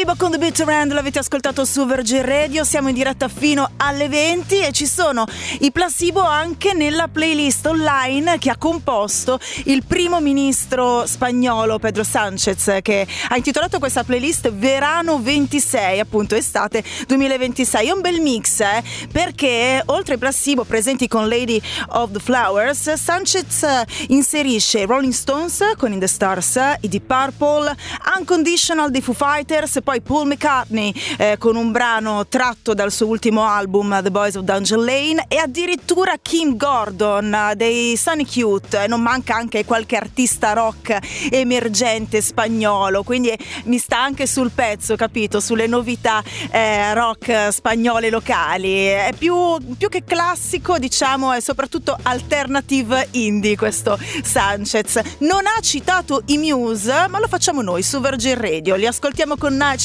Placebo con The Bitter End, l'avete ascoltato su Virgin Radio, siamo in diretta fino alle 20 e ci sono i Placebo anche nella playlist online che ha composto il primo ministro spagnolo Pedro Sánchez, che ha intitolato questa playlist Verano 26, appunto estate 2026. È un bel mix, perché oltre ai Placebo presenti con Lady of the Flowers, Sánchez inserisce Rolling Stones con In the Stars, i Deep Purple, Unconditional dei Foo Fighters, poi Paul McCartney con un brano tratto dal suo ultimo album The Boys of Dungeon Lane, e addirittura Kim Gordon dei Sonic Youth. Non manca anche qualche artista rock emergente spagnolo, quindi mi sta anche sul pezzo, capito, sulle novità rock spagnole locali. È più che classico, diciamo, è soprattutto alternative indie questo Sánchez. Non ha citato i Muse, ma lo facciamo noi su Virgin Radio, li ascoltiamo con Night